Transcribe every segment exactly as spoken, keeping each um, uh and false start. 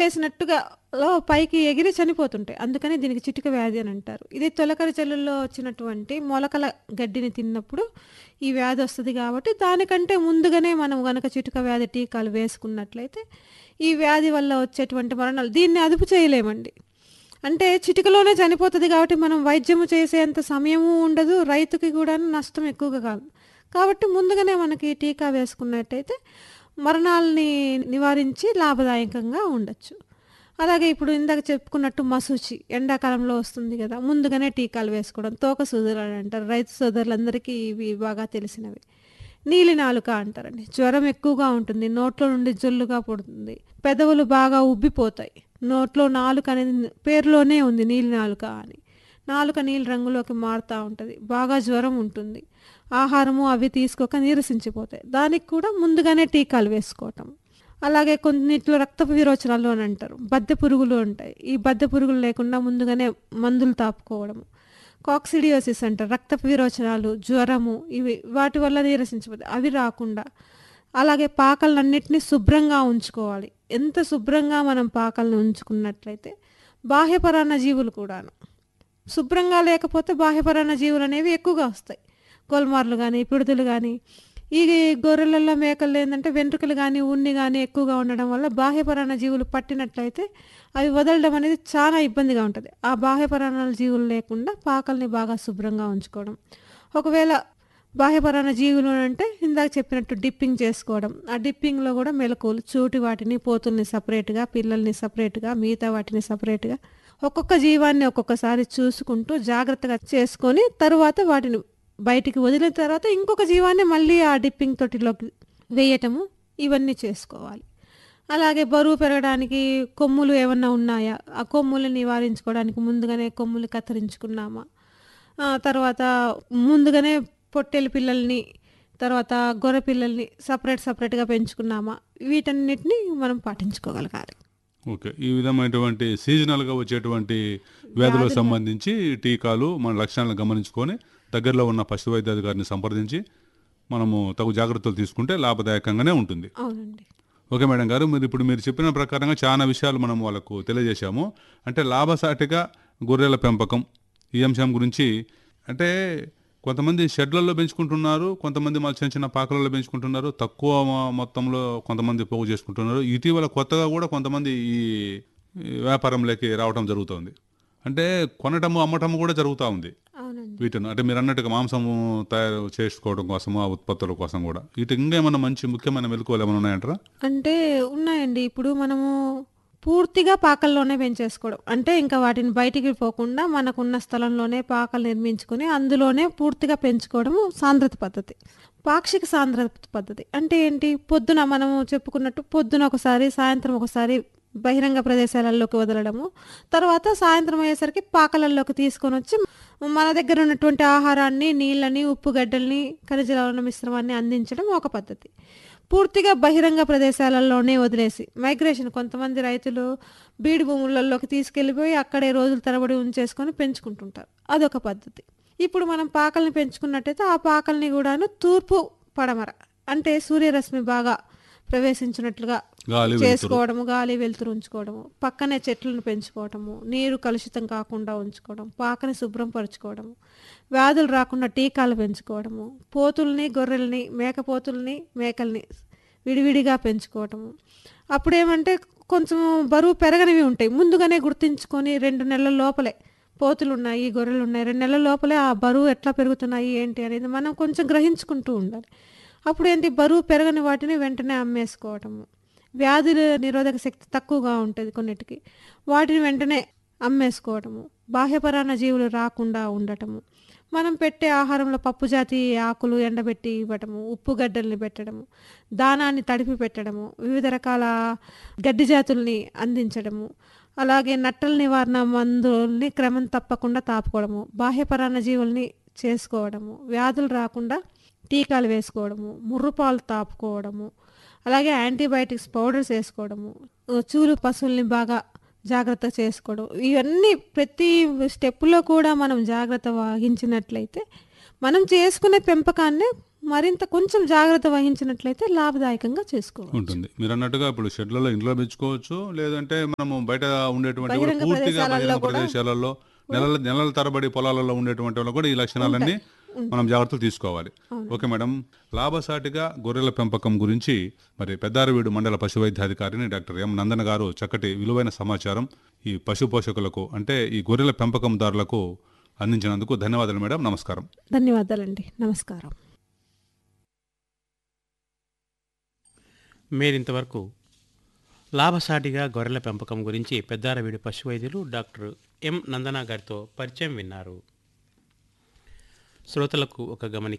కట్టేసినట్టుగా లో పైకి ఎగిరి చనిపోతుంటాయి. అందుకని దీనికి చిటిక వ్యాధి అని అంటారు. ఇది తొలకరి చెల్లుల్లో వచ్చినటువంటి మొలకల గడ్డిని తిన్నప్పుడు ఈ వ్యాధి వస్తది కాబట్టి దానికంటే ముందుగానే మనం గనక చిటిక వ్యాధి టీకాలు వేసుకున్నట్లయితే ఈ వ్యాధి వల్ల వచ్చేటువంటి మరణాలు దీన్ని అదుపు చేయలేమండి. అంటే చిటికలోనే చనిపోతది కాబట్టి మనం వైద్యము చేసేంత సమయము ఉండదు. రైతుకి గూడాను నష్టం ఎక్కువగా కాదు. కాబట్టి ముందుగానే మనకి టీకా వేసుకున్నట్టయితే మరణాల్ని నివారించి లాభదాయకంగా ఉండొచ్చు. అలాగే ఇప్పుడు ఇందాక చెప్పుకున్నట్టు మశూచి ఎండాకాలంలో వస్తుంది గదా! ముందుగానే టీకాలు వేసుకోవడం. తోక సూదులు అని అంటారు. రైతు సోదరులందరికీ ఇవి బాగా తెలిసినవి. నీలి నాలుక అంటారండి. జ్వరం ఎక్కువగా ఉంటుంది. నోట్లో నుండి జొల్లుగా పుడుతుంది. పెదవులు బాగా ఉబ్బిపోతాయి. నోట్లో నాలుక అనేది పేరులోనే ఉంది నీలి నాలుక అని. నాలుక నీలి రంగులోకి మారుతా ఉంటది. బాగా జ్వరం ఉంటుంది. ఆహారము అవి తీసుకోక నీరసించిపోతాయి. దానికి కూడా ముందుగానే టీకాలు వేసుకోవటం. అలాగే కొన్నిట్లో రక్తపు విరోచనాలు అని అంటారు. బద్దె పురుగులు ఉంటాయి. ఈ బద్దె పురుగులు లేకుండా ముందుగానే మందులు తాపుకోవడము. కాక్సిడియోసిస్ అంటారు. రక్తపు విరోచనాలు, జ్వరము ఇవి వాటి వల్ల నీరసించిపోతాయి. అవి రాకుండా అలాగే పాకలన్నిటిని శుభ్రంగా ఉంచుకోవాలి. ఎంత శుభ్రంగా మనం పాకలను ఉంచుకున్నట్లయితే బాహ్యపరాన్న జీవులు కూడాను శుభ్రంగా లేకపోతే బాహ్యపరాన్న జీవులు అనేవి ఎక్కువగా వస్తాయి. గోల్మార్లు కానీ పిడుదలు కానీ ఈ గొర్రెలలో మేకల్లో ఏంటంటే వెంట్రుకలు కానీ ఉన్ని కానీ ఎక్కువగా ఉండడం వల్ల బాహ్యపరాన్న జీవులు పట్టినట్లయితే అవి వదలడం అనేది చాలా ఇబ్బందిగా ఉంటుంది. ఆ బాహ్యపరాన్న జీవులు లేకుండా పాకల్ని బాగా శుభ్రంగా ఉంచుకోవడం. ఒకవేళ బాహ్యపరాన్న జీవులు అంటే ఇందాక చెప్పినట్టు డిప్పింగ్ చేసుకోవడం. ఆ డిప్పింగ్లో కూడా మెలకువలు చూటి వాటిని పోతుల్ని సపరేట్గా, పిల్లల్ని సపరేట్గా, మిగతా వాటిని సపరేట్గా ఒక్కొక్క జీవాన్ని ఒక్కొక్కసారి చూసుకుంటూ జాగ్రత్తగా చేసుకొని తరువాత వాటిని బయటికి వదిలిన తర్వాత ఇంకొక జీవాన్ని మళ్ళీ ఆ డిప్పింగ్ తొట్టిలోకి వేయటము ఇవన్నీ చేసుకోవాలి. అలాగే బరువు పెరగడానికి కొమ్ములు ఏమన్నా ఉన్నాయా, ఆ కొమ్ములు నివారించుకోవడానికి ముందుగానే కొమ్ములు కత్తిరించుకున్నామా, తర్వాత ముందుగానే పొట్టేలు పిల్లల్ని తర్వాత గొర్రె పిల్లల్ని సపరేట్ సపరేట్గా పెంచుకున్నామా, వీటన్నిటిని మనం పాటించుకోగలగాలి. ఓకే. ఈ విధమైనటువంటి సీజనల్గా వచ్చేటువంటి వ్యాధులకు సంబంధించి టీకాలు మన లక్షణాలను గమనించుకొని దగ్గరలో ఉన్న పశు వైద్యాధికారిని సంప్రదించి మనము తగు జాగ్రత్తలు తీసుకుంటే లాభదాయకంగానే ఉంటుంది. అవునండి. ఓకే మేడం గారు, మీరు ఇప్పుడు మీరు చెప్పిన ప్రకారంగా చాలా విషయాలు మనం వాళ్ళకు తెలియజేశాము. అంటే లాభసాటిగా గొర్రెల పెంపకం ఈ అంశం గురించి అంటే కొంతమంది షెడ్లలో పెంచుకుంటున్నారు, కొంతమంది మళ్ళీ చిన్న చిన్న పాకలలో పెంచుకుంటున్నారు, తక్కువ మొత్తంలో కొంతమంది పోగు చేసుకుంటున్నారు. ఇటీవల కొత్తగా కూడా కొంతమంది ఈ వ్యాపారంలోకి రావడం జరుగుతుంది. అంటే కొనటము అమ్మటము కూడా జరుగుతూ ఉంది వీటిని. అంటే మీరు అన్నట్టుగా మాంసము తయారు చేసుకోవడం కోసము ఆ ఉత్పత్తుల కోసం కూడా వీటి ఇంకేమన్నా మంచి ముఖ్యమైన మెలకువలు ఏమైనా ఉన్నాయంటారా? అంటే ఉన్నాయండి. ఇప్పుడు మనము పూర్తిగా పాకల్లోనే పెంచేసుకోవడం అంటే ఇంకా వాటిని బయటికి పోకుండా మనకున్న స్థలంలోనే పాకలు నిర్మించుకొని అందులోనే పూర్తిగా పెంచుకోవడము సాంద్రత పద్ధతి. పాక్షిక సాంద్రత పద్ధతి అంటే ఏంటి, పొద్దున మనము చెప్పుకున్నట్టు పొద్దున ఒకసారి సాయంత్రం ఒకసారి బహిరంగ ప్రదేశాలలోకి వదలడము, తర్వాత సాయంత్రం అయ్యేసరికి పాకలలోకి తీసుకొని వచ్చి మన దగ్గర ఉన్నటువంటి ఆహారాన్ని, నీళ్ళని, ఉప్పు గడ్డల్ని, ఖనిజ లవణ మిశ్రమాన్ని అందించడం ఒక పద్ధతి. పూర్తిగా బహిరంగ ప్రదేశాలలోనే వదిలేసి మైగ్రేషన్ కొంతమంది రైతులు బీడు భూములలోకి తీసుకెళ్ళిపోయి అక్కడే రోజుల తరబడి ఉంచేసుకొని పెంచుకుంటుంటారు, అదొక పద్ధతి. ఇప్పుడు మనం పాకల్ని పెంచుకున్నట్టయితే ఆ పాకల్ని కూడాను తూర్పు పడమర అంటే సూర్యరశ్మి బాగా ప్రవేశించినట్లుగా చేసుకోవడము, గాలి వెలుతురు ఉంచుకోవడము, పక్కనే చెట్లను పెంచుకోవడము, నీరు కలుషితం కాకుండా ఉంచుకోవడం, పాకని శుభ్రం పరుచుకోవడము, వ్యాధులు రాకుండా టీకాలు పెంచుకోవడము, పోతుల్ని గొర్రెల్ని మేకపోతుల్ని మేకల్ని విడివిడిగా పెంచుకోవటము. అప్పుడేమంటే కొంచెం బరువు పెరగనివి ఉంటాయి, ముందుగానే గుర్తించుకొని రెండు నెలల లోపలే పోతులు ఉన్నాయి, గొర్రెలు ఉన్నాయి, రెండు నెలల లోపలే ఆ బరువు ఎట్లా పెరుగుతున్నాయి ఏంటి అనేది మనం కొంచెం గ్రహించుకుంటూ ఉండాలి. అప్పుడు ఏంటి, బరువు పెరగని వాటిని వెంటనే అమ్మేసుకోవటము. వ్యాధుల నిరోధక శక్తి తక్కువగా ఉంటుంది కొన్నిటికి, వాటిని వెంటనే అమ్మేసుకోవటము. బాహ్యపరాన్న జీవులు రాకుండా ఉండటము, మనం పెట్టే ఆహారంలో పప్పు జాతి ఆకులు ఎండబెట్టి ఇవ్వటము, ఉప్పు గడ్డల్ని పెట్టడము, దానాన్ని తడిపి పెట్టడము, వివిధ రకాల గడ్డి జాతుల్ని అందించడము, అలాగే నట్టల నివారణ మందుల్ని క్రమం తప్పకుండా తాపుకోవడము, బాహ్యపరాన్న జీవుల్ని చేసుకోవడము, వ్యాధులు రాకుండా టీకాలు వేసుకోవడము, ముర్రుపాలు తాపుకోవడము, అలాగే యాంటీబయాటిక్స్ పౌడర్స్ వేసుకోవడము, చూలు పశువుల్ని బాగా జాగ్రత్త చేసుకోవడం, ఇవన్నీ ప్రతి స్టెప్పులో కూడా మనం జాగ్రత్త వహించినట్లయితే మనం చేసుకునే పెంపకాన్ని మరింత కొంచెం జాగ్రత్త వహించినట్లయితే లాభదాయకంగా చేసుకోవాలి. ఉంటుంది. మీరు అన్నట్టుగా ఇప్పుడు షెడ్లలో ఇంట్లో పెంచుకోవచ్చు, లేదంటే మనము బయట ఉండేటువంటి కూడా బహిరంగ పూర్తిగా ప్రదేశాలలో బహిరంగ కూడా ప్రదేశాలలో నెలల నెలల తరబడి పొలాలలో ఉండేటువంటి వాళ్ళు కూడా ఈ లక్షణాలన్నీ మనం జాగ్రత్తలు తీసుకోవాలి. ఓకే మేడం, లాభసాటిగా గొర్రెల పెంపకం గురించి మరి పెద్దారవీడు మండల పశు వైద్యాధికారిని డాక్టర్ ఎం నందన గారు చక్కటి విలువైన సమాచారం ఈ పశు పోషకులకు అంటే ఈ గొర్రెల పెంపకందారులకు అందించినందుకు ధన్యవాదాలు మేడం. నమస్కారం. ధన్యవాదాలండి. నమస్కారం. మీరింతవరకు లాభసాటిగా గొర్రెల పెంపకం గురించి పెద్దారవీడు పశు వైద్యులు డాక్టర్ ఎం నందన గారితో పరిచయం విన్నారు. శ్రోతలకు ఒక గమనిక.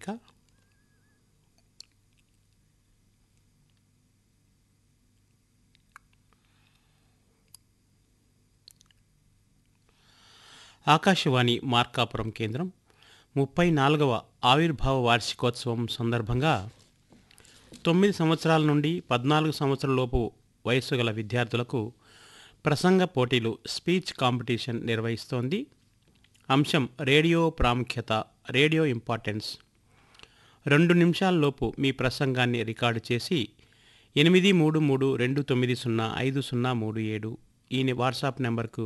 ఆకాశవాణి మార్కాపురం కేంద్రం ముప్పై నాలుగవ ఆవిర్భావ వార్షికోత్సవం సందర్భంగా తొమ్మిది సంవత్సరాల నుండి పద్నాలుగు సంవత్సరాలలోపు వయస్సు గల విద్యార్థులకు ప్రసంగ పోటీలు స్పీచ్ కాంపిటీషన్ నిర్వహిస్తోంది. అంశం రేడియో ప్రాముఖ్యత, రేడియో ఇంపార్టెన్స్. రెండు నిమిషాల్లోపు మీ ప్రసంగాన్ని రికార్డు చేసి ఎనిమిది మూడు మూడు రెండు తొమ్మిది సున్నా ఐదు సున్నా మూడు ఏడు ఈ వాట్సాప్ నెంబర్కు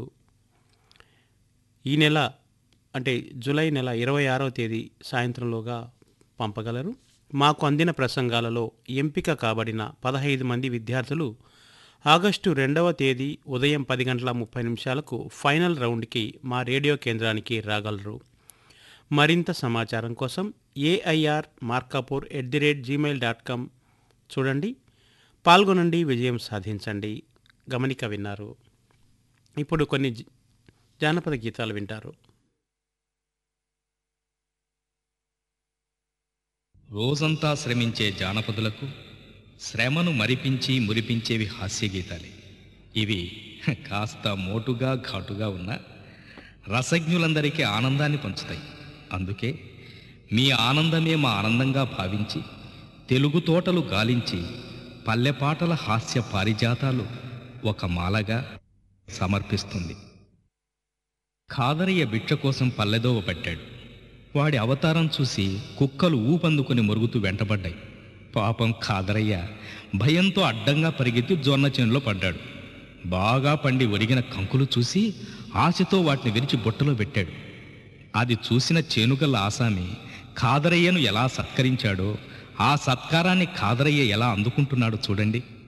ఈ నెల అంటే జూలై నెల ఇరవై ఆరవ తేదీ సాయంత్రంలోగా పంపగలరు. మాకు అందిన ప్రసంగాలలో ఎంపిక కాబడిన పదహైదు మంది విద్యార్థులు ఆగస్టు రెండవ తేదీ ఉదయం పది గంటల ముప్పై నిమిషాలకు ఫైనల్ రౌండ్కి మా రేడియో కేంద్రానికి రాగలరు. మరింత సమాచారం కోసం AIR Markapur at the rate Gmail dot com చూడండి. పాల్గొనండి, విజయం సాధించండి. గమనిక విన్నారు. ఇప్పుడు కొన్ని జానపద గీతాలు వింటారు. రోజంతా శ్రమించే జానపదులకు శ్రమను మరిపించి మురిపించేవి హాస్యగీతాలే. ఇవి కాస్త మోటుగా ఘాటుగా ఉన్న రసజ్ఞులందరికీ ఆనందాన్ని పంచుతాయి. అందుకే మీ ఆనందమే మా ఆనందంగా భావించి తెలుగు తోటలు గాలించి పల్లెపాటల హాస్య పారిజాతాలు ఒక మాలగా సమర్పిస్తుంది. ఖాదరయ్య భిక్ష కోసం పల్లెదోవ పట్టాడు. వాడి అవతారం చూసి కుక్కలు ఊపందుకుని మొరుగుతూ వెంటబడ్డాయి. పాపం ఖాదరయ్య భయంతో అడ్డంగా పరిగెత్తి జొన్న చేనులో పడ్డాడు. బాగా పండి ఒరిగిన కంకులు చూసి ఆశతో వాటిని విరిచి బుట్టలో పెట్టాడు. అది చూసిన చేనుగల్ల ఆసామి ఖాదరయ్యను ఎలా సత్కరించాడో ఆ సత్కారాన్ని ఖాదరయ్య ఎలా అందుకుంటున్నాడో చూడండి.